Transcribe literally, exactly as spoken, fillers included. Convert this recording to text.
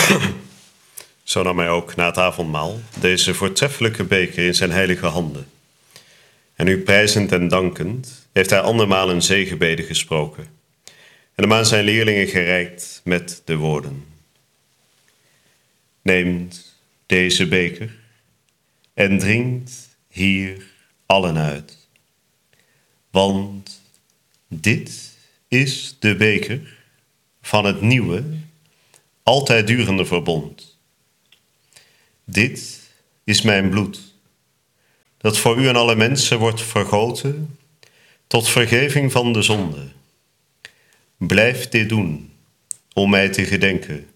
Zo nam hij ook na het avondmaal deze voortreffelijke beker in zijn heilige handen. En u prijzend en dankend heeft hij andermaal een zegenbede gesproken en hem aan zijn leerlingen gereikt met de woorden: neemt deze beker en drinkt hier allen uit. Want dit is de beker van het nieuwe, altijd durende verbond. Dit is mijn bloed, dat voor u en alle mensen wordt vergoten tot vergeving van de zonde. Blijf dit doen, om mij te gedenken,